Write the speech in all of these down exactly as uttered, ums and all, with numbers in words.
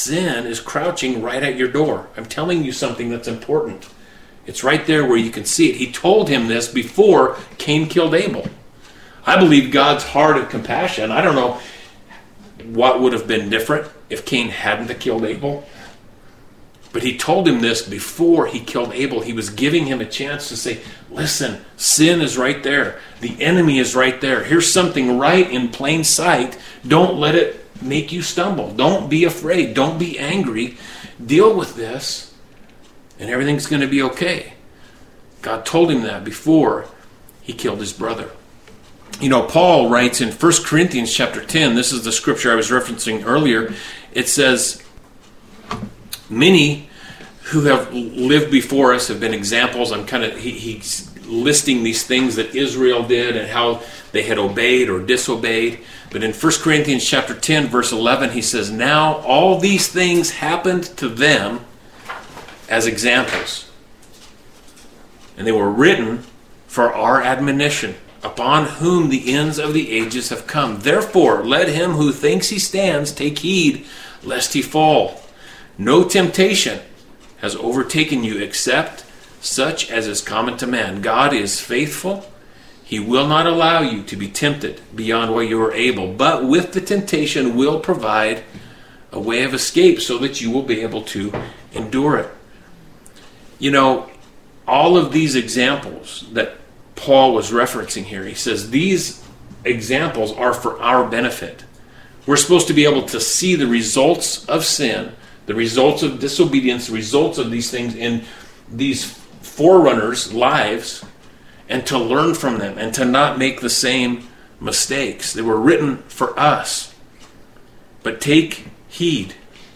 sin is crouching right at your door. I'm telling you something that's important. It's right there where you can see it. He told him this before Cain killed Abel. I believe God's heart of compassion. I don't know what would have been different if Cain hadn't killed Abel. But he told him this before he killed Abel. He was giving him a chance to say, listen, sin is right there. The enemy is right there. Here's something right in plain sight. Don't let it make you stumble. Don't be afraid. Don't be angry. Deal with this, and everything's going to be okay. God told him that before he killed his brother. You know, Paul writes in First Corinthians chapter ten, this is the scripture I was referencing earlier. It says, many who have lived before us have been examples. I'm kind of, he, he's listing these things that Israel did and how they had obeyed or disobeyed. But in First Corinthians chapter ten, verse eleven, he says, now all these things happened to them as examples. And they were written for our admonition, upon whom the ends of the ages have come. Therefore, let him who thinks he stands take heed, lest he fall. No temptation has overtaken you except such as is common to man. God is faithful. He will not allow you to be tempted beyond what you are able, but with the temptation will provide a way of escape so that you will be able to endure it. You know, all of these examples that Paul was referencing here, he says these examples are for our benefit. We're supposed to be able to see the results of sin, the results of disobedience, the results of these things in these forerunners' lives, and to learn from them and to not make the same mistakes. They were written for us. But take heed,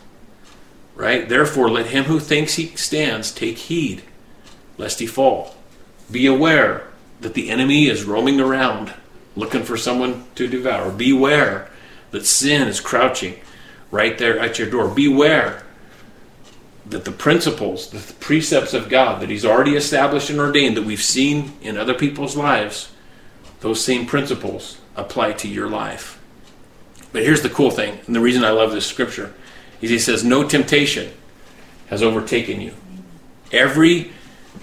right? Therefore, let him who thinks he stands take heed, lest he fall. Be aware that the enemy is roaming around looking for someone to devour. Beware that sin is crouching right there at your door. Beware that the principles, the precepts of God that he's already established and ordained, that we've seen in other people's lives, those same principles apply to your life. But here's the cool thing, and the reason I love this scripture, is he says, no temptation has overtaken you. Every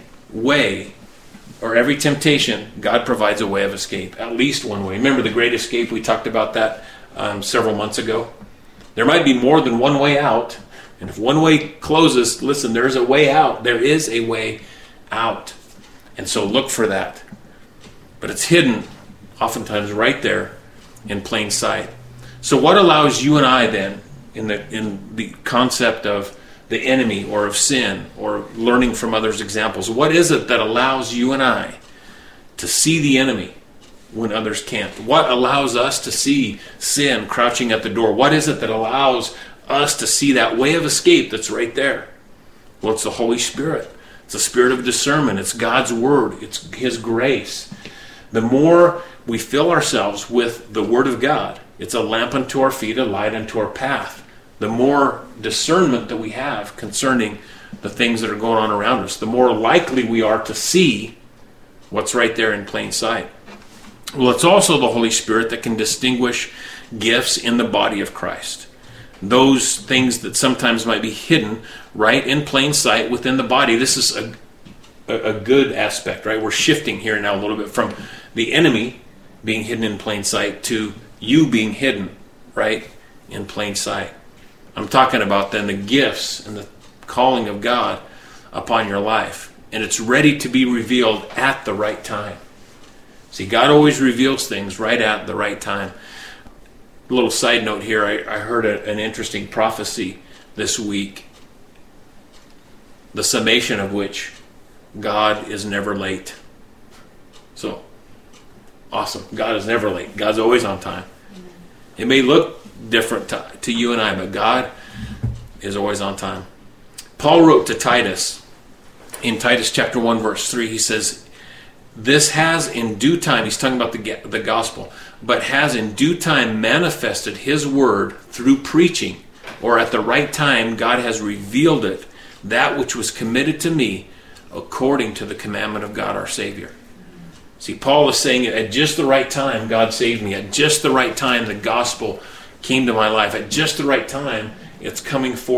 way or every temptation, God provides a way of escape. At least one way. Remember the great escape? We talked about that um, several months ago. There might be more than one way out. And if one way closes, listen, there's a way out. There is a way out. And so look for that. But it's hidden, oftentimes right there in plain sight. So what allows you and I then, in the in the concept of the enemy or of sin or learning from others' examples, what is it that allows you and I to see the enemy when others can't? What allows us to see sin crouching at the door? What is it that allows us to see that way of escape that's right there? Well, it's the Holy Spirit. It's the spirit of discernment. It's God's word. It's his grace. The more we fill ourselves with the word of God, it's a lamp unto our feet, a light unto our path. The more discernment that we have concerning the things that are going on around us, the more likely we are to see what's right there in plain sight. Well, it's also the Holy Spirit that can distinguish gifts in the body of Christ. Those things that sometimes might be hidden right in plain sight within the body. This is a, a, a good aspect, right? We're shifting here now a little bit from the enemy being hidden in plain sight to you being hidden right in plain sight. I'm talking about then the gifts and the calling of God upon your life. And it's ready to be revealed at the right time. See, God always reveals things right at the right time. A little side note here, I, I heard a, an interesting prophecy this week, the summation of which God is never late. So, awesome. God is never late. God's always on time. It may look different to, to you and I, but God is always on time. Paul wrote to Titus in Titus chapter one verse three. He says, this has in due time, he's talking about the, the gospel, but has in due time manifested his word through preaching, or at the right time God has revealed it, that which was committed to me according to the commandment of God our Savior. See, Paul is saying at just the right time God saved me. At just the right time the gospel came to my life. At just the right time it's coming forth.